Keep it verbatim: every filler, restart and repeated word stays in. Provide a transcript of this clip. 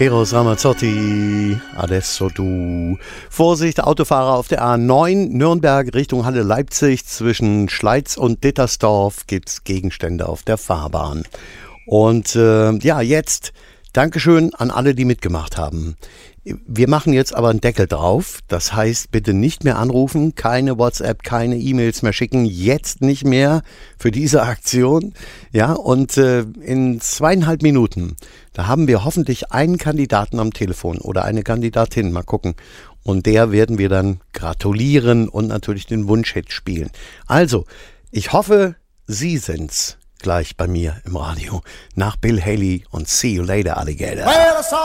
Eros Ramazzotti, adesso du. Vorsicht, Autofahrer auf der A neun, Nürnberg Richtung Halle Leipzig. Zwischen Schleiz und Dittersdorf gibt's Gegenstände auf der Fahrbahn. Und äh, ja, jetzt Dankeschön an alle, die mitgemacht haben. Wir machen jetzt aber einen Deckel drauf. Das heißt, bitte nicht mehr anrufen, keine WhatsApp, keine E-Mails mehr schicken. Jetzt nicht mehr für diese Aktion. Ja, und äh, in zweieinhalb Minuten, da haben wir hoffentlich einen Kandidaten am Telefon oder eine Kandidatin. Mal gucken. Und der werden wir dann gratulieren und natürlich den Wunschhit spielen. Also, ich hoffe, Sie sind's gleich bei mir im Radio nach Bill Haley und See You Later, Alligator.